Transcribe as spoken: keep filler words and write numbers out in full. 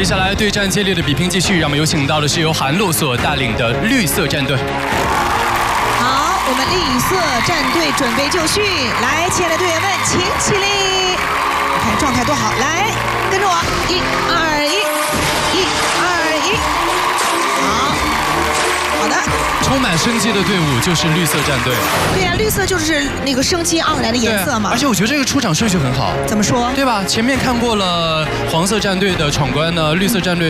接下来对战接力的比拼继续，让我们有请到的是由韩露所带领的绿色战队。 好，我们绿色战队准备就绪，来，亲爱的队员们，请起立。看状态多好，来，跟着我，一二一，一二一，好，好的。 充满生机的队伍就是绿色战队。 对呀、啊，绿色就是那个生机盎然的颜色嘛。 而且我觉得这个出场顺序很好。 怎么说？ 对吧？前面看过了黄色战队的闯关呢，绿色战队